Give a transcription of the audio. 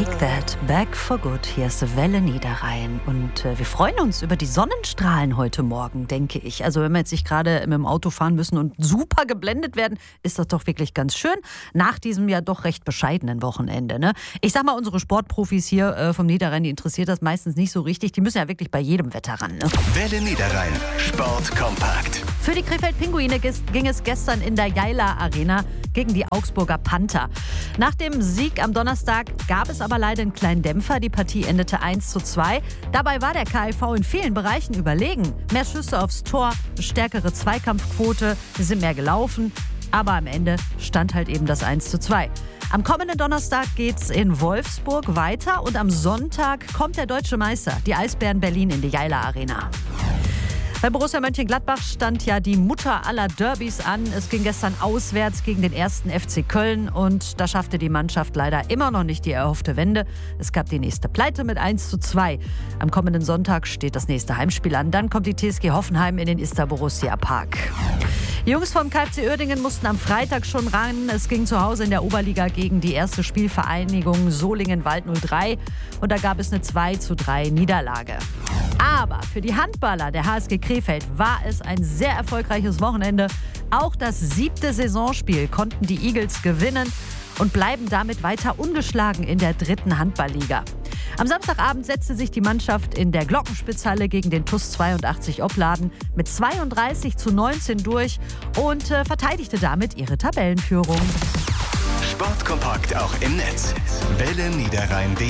Take That Back for Good. Hier ist Welle Niederrhein und wir freuen uns über die Sonnenstrahlen heute Morgen, denke ich. Also wenn wir jetzt nicht gerade mit dem Auto fahren müssen und super geblendet werden, ist das doch wirklich ganz schön nach diesem ja doch recht bescheidenen Wochenende. Ne? Ich sag mal, unsere Sportprofis hier vom Niederrhein, die interessiert das meistens nicht so richtig. Die müssen ja wirklich bei jedem Wetter ran. Ne? Welle Niederrhein, Sport kompakt. Für die Krefeld-Pinguine ging es gestern in der Jaila Arena gegen die Augsburger Panther. Nach dem Sieg am Donnerstag gab es aber leider einen kleinen Dämpfer. Die Partie endete 1:2. Dabei war der KIV in vielen Bereichen überlegen. Mehr Schüsse aufs Tor, eine stärkere Zweikampfquote, sie sind mehr gelaufen. Aber am Ende stand halt eben das 1:2. Am kommenden Donnerstag geht's in Wolfsburg weiter und am Sonntag kommt der deutsche Meister, die Eisbären Berlin, in die Jaila Arena. Bei Borussia Mönchengladbach stand ja die Mutter aller Derbys an. Es ging gestern auswärts gegen den 1. FC Köln und da schaffte die Mannschaft leider immer noch nicht die erhoffte Wende. Es gab die nächste Pleite mit 1:2. Am kommenden Sonntag steht das nächste Heimspiel an. Dann kommt die TSG Hoffenheim in den Ister Borussia Park. Die Jungs vom KfC Uerdingen mussten am Freitag schon ran. Es ging zu Hause in der Oberliga gegen die erste Spielvereinigung Solingen-Wald 03 und da gab es eine 2:3 Niederlage. Aber für die Handballer der HSG Krefeld war es ein sehr erfolgreiches Wochenende. Auch das 7. Saisonspiel konnten die Eagles gewinnen und bleiben damit weiter ungeschlagen in der 3. Handballliga. Am Samstagabend setzte sich die Mannschaft in der Glockenspitzhalle gegen den TuS 82 Opladen mit 32:19 durch und verteidigte damit ihre Tabellenführung. Sportkompakt auch im Netz. Welle Niederrhein.de